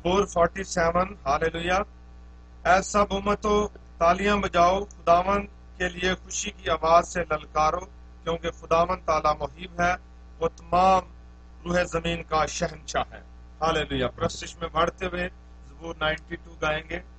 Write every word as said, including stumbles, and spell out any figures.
जबूर सैंतालीस, हालेलुया। ऐ सब उम्मतों, तालियां बजाओ, खुदावन के लिए खुशी की आवाज से ललकारो, क्योंकि खुदावन ताला मुहीब है, वो तमाम रूह जमीन का शहंशाह है। हालेलुया। प्रस्तिश में बढ़ते हुए जबूर बानवे गाएंगे।